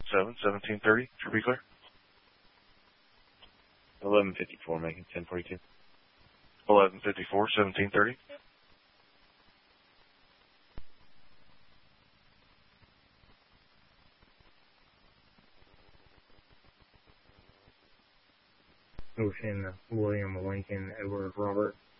1730, should be clear. 1154, making 1042. 1154, 1730. Ocean, William Lincoln, Edward Robert.